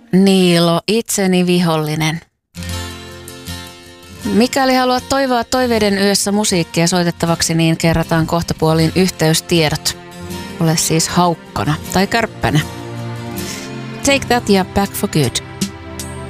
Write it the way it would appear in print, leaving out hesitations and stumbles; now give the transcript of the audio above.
Niilo, itseni vihollinen. Mikäli haluat toivoa toiveiden yössä musiikkia soitettavaksi, niin kerrataan kohtapuoliin yhteystiedot. Ole siis haukkana tai kärppänä. Take That ja Back for Good.